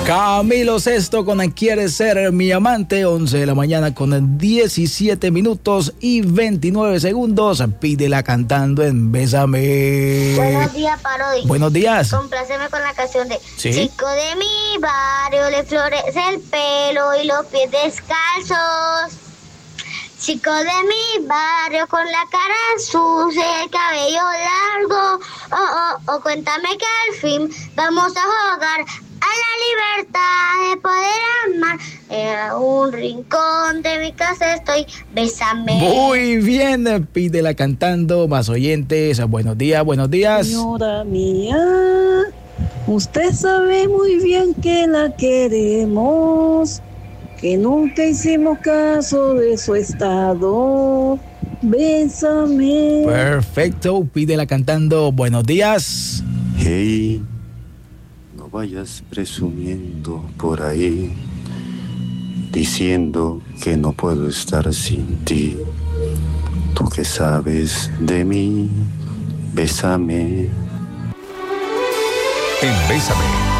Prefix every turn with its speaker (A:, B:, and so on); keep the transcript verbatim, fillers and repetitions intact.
A: Camilo Sesto con Quieres Ser Mi Amante, once de la mañana con diecisiete minutos y veintinueve segundos. Pídela cantando en Bésame.
B: Buenos días, Parodi.
A: Buenos días.
B: Compláceme con la canción de
A: ¿Sí?
B: Chico de mi barrio, le florece el pelo y los pies descalzos. Chico de mi barrio con la cara sucia, el cabello largo. Oh, oh, oh, cuéntame que al fin vamos a jugar a la libertad de poder amar. En un rincón de mi casa estoy, bésame.
A: Muy bien, pídela cantando. Más oyentes, buenos días, buenos días.
C: Señora mía, usted sabe muy bien que la queremos, que nunca hicimos caso de su estado. Bésame.
A: Perfecto, pídela cantando. Buenos días.
D: Hey, no vayas presumiendo por ahí, diciendo que no puedo estar sin ti. Tú que sabes de mí, bésame.
E: En Bésame